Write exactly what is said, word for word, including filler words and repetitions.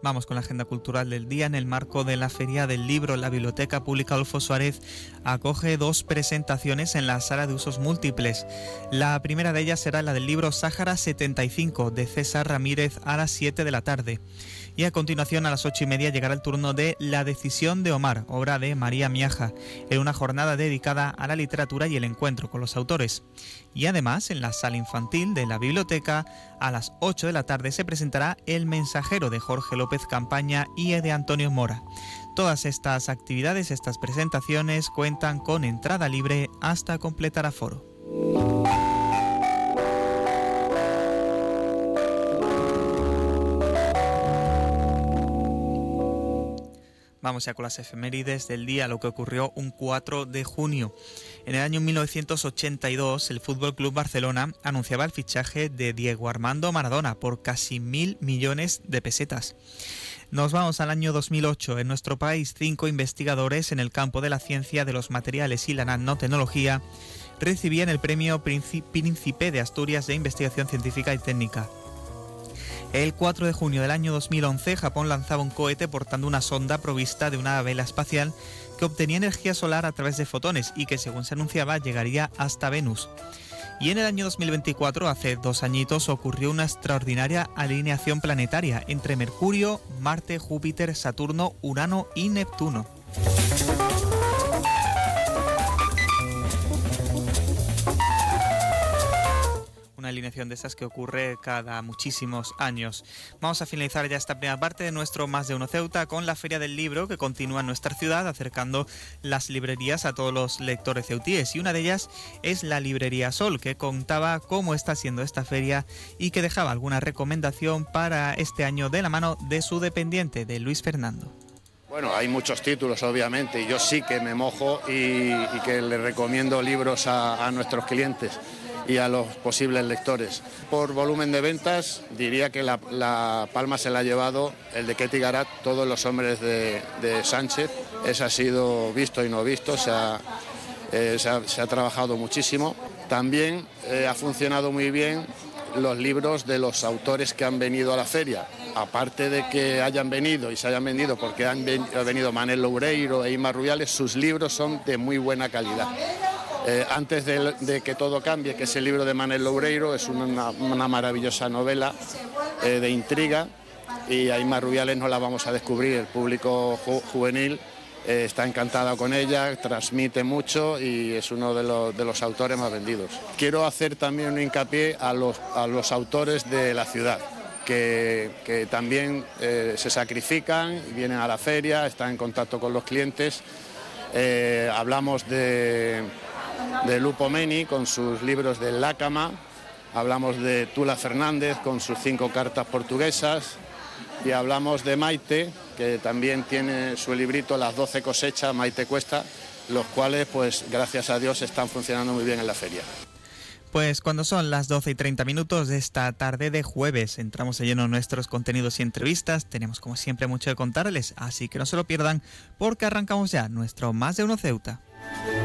Vamos con la agenda cultural del día. En el marco de la Feria del Libro, la Biblioteca Pública Adolfo Suárez acoge dos presentaciones en la Sala de Usos Múltiples. La primera de ellas será la del libro Sáhara setenta y cinco, de César Ramírez, a las siete de la tarde. Y a continuación, a las ocho y media, llegará el turno de La decisión de Omar, obra de María Miaja, en una jornada dedicada a la literatura y el encuentro con los autores. Y además, en la sala infantil de la biblioteca, a las ocho de la tarde, se presentará El mensajero, de Jorge López Campaña y de Antonio Mora. Todas estas actividades, estas presentaciones, cuentan con entrada libre hasta completar aforo. Vamos ya con las efemérides del día, lo que ocurrió un cuatro de junio. En el año mil novecientos ochenta y dos, el Fútbol Club Barcelona anunciaba el fichaje de Diego Armando Maradona por casi mil millones de pesetas. Nos vamos al año dos mil ocho. En nuestro país, cinco investigadores en el campo de la ciencia de los materiales y la nanotecnología recibían el premio Príncipe de Asturias de Investigación Científica y Técnica. El cuatro de junio del año dos mil once, Japón lanzaba un cohete portando una sonda provista de una vela espacial que obtenía energía solar a través de fotones y que, según se anunciaba, llegaría hasta Venus. Y en el año dos mil veinticuatro, hace dos añitos, ocurrió una extraordinaria alineación planetaria entre Mercurio, Marte, Júpiter, Saturno, Urano y Neptuno. Una alineación de esas que ocurre cada muchísimos años. Vamos a finalizar ya esta primera parte de nuestro Más de Uno Ceuta con la Feria del Libro, que continúa en nuestra ciudad acercando las librerías a todos los lectores ceutíes, y una de ellas es la Librería Sol, que contaba cómo está siendo esta feria y que dejaba alguna recomendación para este año de la mano de su dependiente, de Luis Fernando. Bueno, hay muchos títulos, obviamente, y yo sí que me mojo y, y que le recomiendo libros a, a nuestros clientes y a los posibles lectores. Por volumen de ventas, diría que la, la palma se la ha llevado el de Ketty Garat, Todos los hombres de, de Sánchez. Ese ha sido visto y no visto, se ha, eh, se ha, se ha trabajado muchísimo. También eh, ha funcionado muy bien los libros de los autores que han venido a la feria. Aparte de que hayan venido y se hayan vendido porque han venido Manel Loureiro e Inma Rubiales, sus libros son de muy buena calidad. Eh, antes de, de que todo cambie, que es el libro de Manel Loureiro, es una, una maravillosa novela eh, de intriga, y a Inma Rubiales no la vamos a descubrir, el público ju juvenil eh, está encantado con ella, transmite mucho y es uno de los, de los autores más vendidos. Quiero hacer también un hincapié a los, a los autores de la ciudad, que, que también eh, se sacrifican, vienen a la feria, están en contacto con los clientes. Eh, hablamos de... de Lupo Meni con sus libros de Lácama, hablamos de Tula Fernández con sus cinco cartas portuguesas, y hablamos de Maite, que también tiene su librito Las doce cosechas, Maite Cuesta, los cuales, pues gracias a Dios, están funcionando muy bien en la feria. Pues cuando son las doce y treinta minutos de esta tarde de jueves, entramos de lleno en nuestros contenidos y entrevistas. Tenemos como siempre mucho que contarles, así que no se lo pierdan porque arrancamos ya nuestro Más de Uno Ceuta.